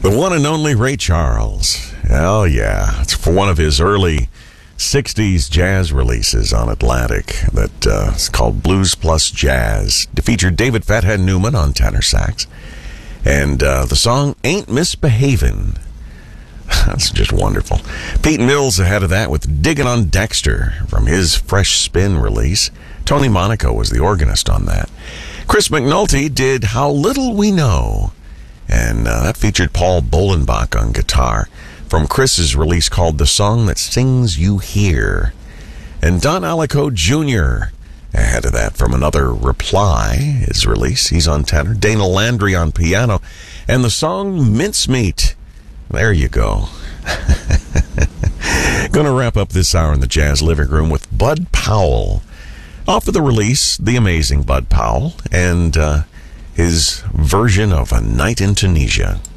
The one and only Ray Charles. Oh, yeah. It's for one of his early 60s jazz releases on Atlantic that is called Blues Plus Jazz. It featured David Fathead Newman on tenor sax. And the song Ain't Misbehavin'. That's just wonderful. Pete Mills ahead of that with Diggin' on Dexter from his Fresh Spin release. Tony Monaco was the organist on that. Chris McNulty did How Little We Know. And that featured Paul Bolenbach on guitar from Chris's release called The Song That Sings You Hear. And Don Alico Jr. ahead of that from another Reply, his release. He's on tenor. Dana Landry on piano. And the song Mincemeat. There you go. Gonna wrap up this hour in the Jazz Living Room with Bud Powell. Off of the release, the amazing Bud Powell, and his version of A Night in Tunisia.